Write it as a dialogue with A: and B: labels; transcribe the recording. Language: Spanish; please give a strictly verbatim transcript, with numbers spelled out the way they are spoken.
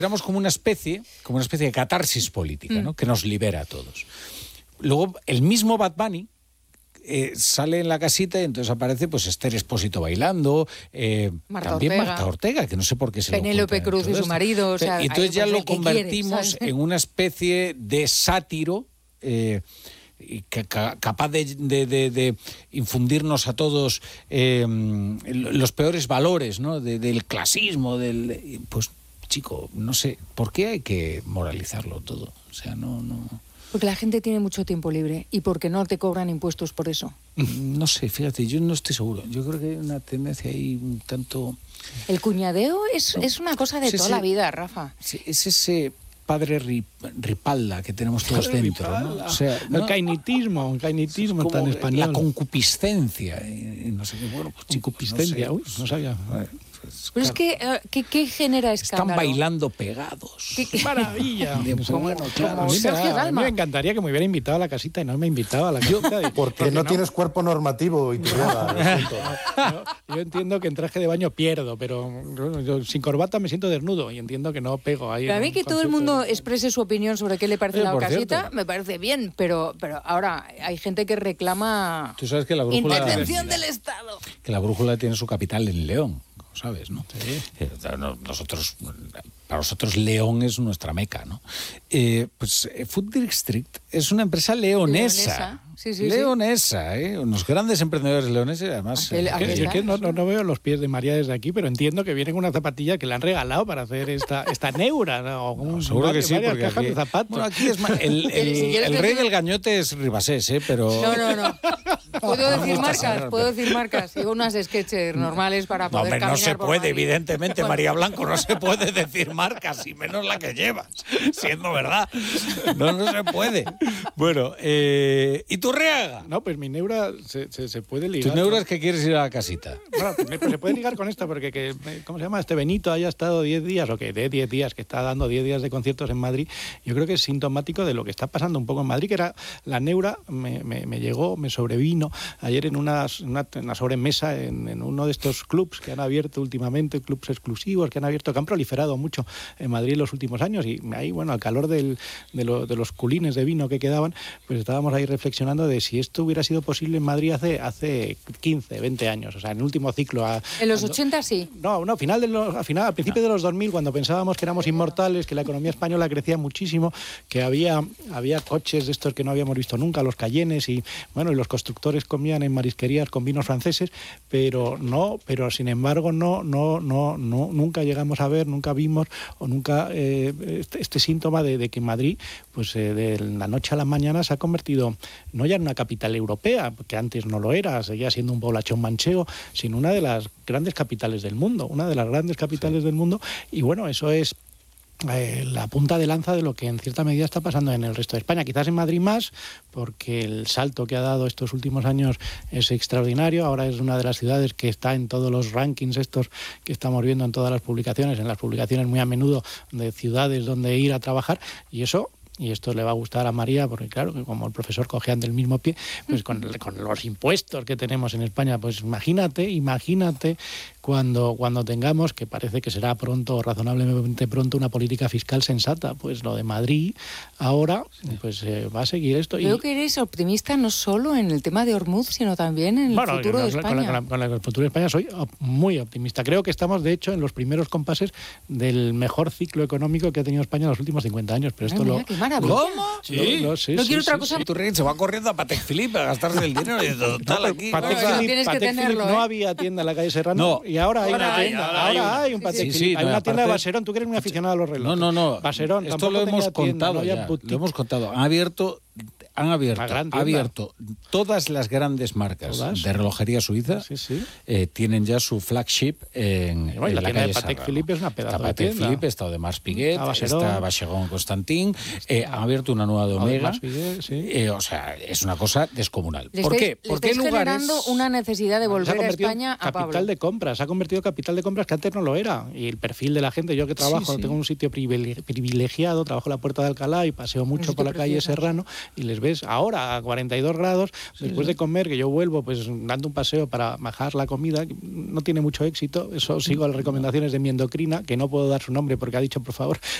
A: Éramos como una especie, como una especie de catarsis política, ¿no? Que nos libera a todos. Luego, el mismo Bad Bunny eh, sale en la casita y entonces aparece pues Esther Expósito bailando, eh,
B: Marta
A: también
B: Ortega.
A: Marta Ortega, que no sé por qué se
B: Penélope
A: lo ocultan
B: Cruz y su
A: esto.
B: marido, o sea,
A: y entonces
B: ahí,
A: ya
B: pues,
A: lo
B: el que
A: convertimos
B: quiere,
A: en una especie de sátiro eh, y que, ca, capaz de, de, de, de infundirnos a todos eh, los peores valores, ¿no? De, del clasismo, del pues chico, no sé, ¿por qué hay que moralizarlo todo? O sea, no, no.
B: Porque la gente tiene mucho tiempo libre y porque no te cobran impuestos por eso.
A: No sé, fíjate, yo no estoy seguro. Yo creo que hay una tendencia ahí un tanto...
B: El cuñadeo es,
A: no,
B: es una cosa de
A: es
B: toda
A: ese,
B: la vida, Rafa.
A: Es ese padre rip, ripalda que tenemos todos
C: padre
A: dentro, ¿no? O sea,
C: el
A: ¿no?
C: cainitismo, un cainitismo
A: Como
C: tan español.
A: La concupiscencia, y, y no sé qué, bueno, pues chico,
C: concupiscencia,
A: no sé,
C: uy, no sabía.
B: Pues, Pero es que, ¿qué, qué genera escándalo?
A: Están bailando pegados.
B: ¿Qué, qué?
C: Maravilla.
A: De,
C: Como,
A: bueno, claro,
C: a, mí me,
B: Sergio
C: a mí
B: Dalma.
C: me encantaría que me hubiera invitado a la casita y no me invitaba a la casita.
D: Porque no, no tienes cuerpo normativo y tu
C: yo, yo entiendo que en traje de baño pierdo, pero yo, yo, sin corbata me siento desnudo y entiendo que no pego ahí.
B: Pero a mí que todo el mundo exprese su opinión sobre qué le parece
A: Eh,
B: la
A: por
B: casita,
A: cierto.
B: me parece bien, pero, pero ahora hay gente que reclama
A: Tú sabes que la brújula...
B: intervención del Estado.
A: Que la brújula tiene su capital en León, ¿sabes? ¿No? Sí. Eh, nosotros, para nosotros León es nuestra meca, ¿no? Eh, pues eh, Food District es una empresa leonesa.
B: Leonesa. Sí, sí,
A: leonesa, ¿eh? Unos grandes emprendedores leoneses, además...
B: Aquel-
A: eh,
B: aquel-
C: Es que no, no, no veo los pies de María desde aquí, pero entiendo que vienen unas zapatillas que le han regalado para hacer esta, esta neura, ¿no? O un,
A: no, seguro que
C: varias-
A: sí,
C: varias
A: porque
C: cajas
A: aquí,
C: de zapatos.
A: bueno, aquí es más, el, el,
B: Si quieres
A: el
B: decir-
A: rey del gañote es Ribasés, ¿eh? Pero...
B: No, no, no. Puedo
A: Me
B: decir
A: gusta
B: marcas,
A: saber,
B: puedo
A: pero-
B: decir marcas. Digo unas sketches normales para
A: No,
B: poder
A: hombre, no
B: caminar
A: se
B: por
A: puede,
B: Madrid.
A: evidentemente,
B: Bueno,
A: María Blanco, no se puede decir marcas, y menos la que llevas, siendo verdad. No, no se puede. Bueno, eh, ¿y tu Reaga?
C: No, pues mi neura se, se, se puede ligar.
A: Tu neura es que quieres ir a la casita.
C: Bueno, pues, pues se puede ligar con esto, porque, que, ¿cómo se llama? Este Benito haya estado diez días, o que de diez días, que está dando diez días de conciertos en Madrid, yo creo que es sintomático de lo que está pasando un poco en Madrid, que era la neura, me, me, me llegó, me sobrevino ayer en una, una, una sobremesa en, en uno de estos clubs que han abierto últimamente, clubs exclusivos que han abierto, que han proliferado mucho en Madrid en los últimos años, y ahí, bueno, al calor del, de, lo, de los culines de vino que quedaban, pues estábamos ahí reflexionando de si esto hubiera sido posible en Madrid hace, hace quince, veinte años, o sea, en el último ciclo. A,
B: En los
C: cuando,
B: ochenta sí.
C: No, no, final de los, a final, a principios de los dos mil, cuando pensábamos que éramos inmortales, que la economía española crecía muchísimo, que había, había coches de estos que no habíamos visto nunca, los Cayennes, y bueno, y los constructores comían en marisquerías con vinos franceses, pero no, pero sin embargo no, no, no, no nunca llegamos a ver, nunca vimos, o nunca eh, este, este síntoma de, de que Madrid, pues eh, de la noche a la mañana se ha convertido no ya en una capital europea, que antes no lo era, seguía siendo un poblachón manchego, sino una de las grandes capitales del mundo, una de las grandes capitales sí. del mundo, y bueno, eso es Eh, la punta de lanza de lo que en cierta medida está pasando en el resto de España. Quizás en Madrid más, porque el salto que ha dado estos últimos años es extraordinario. Ahora es una de las ciudades que está en todos los rankings estos que estamos viendo en todas las publicaciones, en las publicaciones muy a menudo de ciudades donde ir a trabajar, y eso... y esto le va a gustar a María, porque claro, que como el profesor cojean del mismo pie, pues con, con los impuestos que tenemos en España, pues imagínate, imagínate cuando, cuando tengamos, que parece que será pronto, razonablemente pronto, una política fiscal sensata, pues lo de Madrid ahora, pues eh, va a seguir esto.
B: Creo
C: y,
B: que eres optimista no solo en el tema de Hormuz, sino también en el
C: bueno,
B: futuro
C: con,
B: de España.
C: Con, la, con, la, con la, el futuro de España soy muy optimista. Creo que estamos, de hecho, en los primeros compases del mejor ciclo económico que ha tenido España en los últimos cincuenta años, pero esto
B: Ay,
C: lo...
B: mira, qué maravilla.
A: ¿Cómo?
C: Sí. Lo, lo, sí,
B: no
C: sí,
B: quiero
C: sí,
B: otra cosa.
C: sí.
A: Tu rey se va corriendo a Patek Philippe a gastarse el dinero y total
C: No,
A: aquí.
C: Patek
B: Bueno,
C: Philippe,
B: tienes que
C: Patek
B: tenerlo,
C: Philippe,
B: ¿eh?
C: no había tienda en la calle Serrano,
A: No.
C: y ahora hay
B: Ahora
C: una
B: hay,
C: tienda.
A: ahora
C: Ahora
A: hay
C: hay,
A: una.
C: un Patek
A: Sí,
C: Philippe.
A: sí,
C: hay
A: no,
C: una tienda de
A: aparte-
C: Baserón. Tú que eres muy aficionado a los relojes.
A: No, no, no.
C: Baserón.
A: Esto
C: tampoco
A: lo hemos
C: tenía tienda,
A: contado
C: no había
A: ya.
C: boutique.
A: Lo hemos contado. Han abierto, han abierto,
C: Una gran
A: ha
C: tienda.
A: abierto todas las grandes marcas
C: ¿Todas?
A: de relojería suiza.
C: Sí, sí.
A: Eh, tienen ya su flagship en,
C: Y bueno,
A: en
C: la
A: la
C: tienda
A: calle
C: de Patek
A: Serrano.
C: Philippe es una pedazo
A: Está
C: de
A: Patek
C: tienda.
A: Philippe, está Audemars Piguet,
C: Está Vacheron.
A: está Vacheron Constantin. Eh, han abierto una nueva de Omega.
C: Audemars Piguet, sí.
A: Eh, o sea, es una cosa descomunal.
B: Le
A: ¿Por
B: estáis-
A: qué?
B: le
A: ¿Por qué
B: estáis
A: lugares?
B: generando una necesidad de
C: Se ha
B: volver a
C: convertido
B: España
C: en
B: a
C: capital
B: Pablo.
C: de compras, se ha convertido en capital de compras que antes no lo era. Y el perfil de la gente, yo que trabajo,
A: Sí, sí.
C: tengo un sitio privile- privilegiado, trabajo en la Puerta de Alcalá y paseo mucho
B: sitio
C: por la calle
B: precioso.
C: Serrano, y les ves ahora a cuarenta y dos grados,
B: Sí,
C: después
B: sí.
C: de comer, que yo vuelvo pues dando un paseo para bajar la comida, que no tiene mucho éxito, eso sigo las recomendaciones de mi endocrina, que no puedo dar su nombre porque ha dicho, por favor,